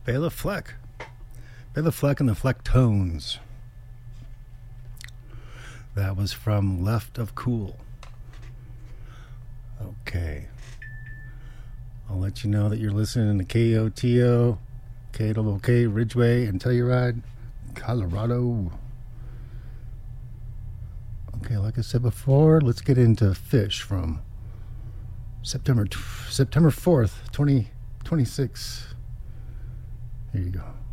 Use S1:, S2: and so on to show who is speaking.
S1: Bela Fleck. Bela Fleck and the Flecktones. That was from Left of Cool. Okay. I'll let you know that you're listening to KOTO, KOK, Ridgeway, and Telluride, Colorado. Okay, like I said before, let's get into Fish from September 4th, 2026. Here you go.